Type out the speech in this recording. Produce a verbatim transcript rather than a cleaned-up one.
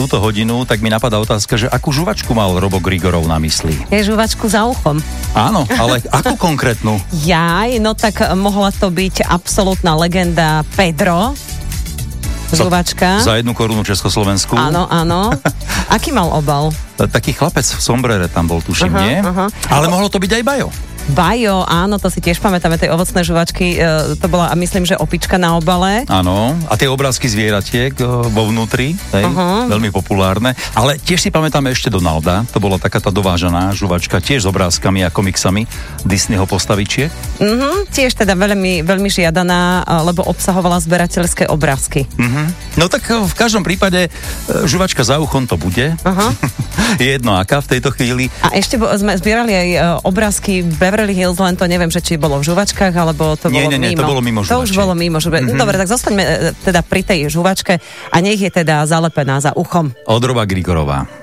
túto hodinu, tak mi napadá otázka, že akú žuvačku mal Robo Grigorov na mysli? Je žuvačku za uchom. Áno, ale akú konkrétnu? Jaj, no tak mohla to byť absolútna legenda Pedro. Žuvačka. Za, za jednu korunu Československu. Áno, áno. Aký mal obal? Taký chlapec v sombrere tam bol, tuším, aha, nie? Aha. Ale mohlo to byť aj Bajo. Bajo, áno, to si tiež pamätáme, tej ovocné žuvačky, e, to bola, myslím, že opička na obale. Áno, a tie obrázky zvieratiek e, vo vnútri, hej, uh-huh. veľmi populárne. Ale tiež si pamätáme ešte Donalda, to bola taká tá dovážaná žuvačka, tiež s obrázkami a komiksami Disneyho postavičiek. Uh-huh, tiež teda veľmi, veľmi žiadaná, lebo obsahovala zberateľské obrázky. Uh-huh. No tak v každom prípade žuvačka za uchom to bude. Uh-huh. Je jedno aká v tejto chvíli. A ešte bo, sme zbierali aj obrázky Beverly Hills, len to neviem, že či bolo v žuvačkách, alebo to nie, bolo nie, nie, mimo. to bolo mimo žuvačiek. To už bolo mimo žuvačiek. Mm-hmm. Dobre, tak zostaňme teda pri tej žuvačke a nech je teda zalepená za uchom. Od Roba Grigorová.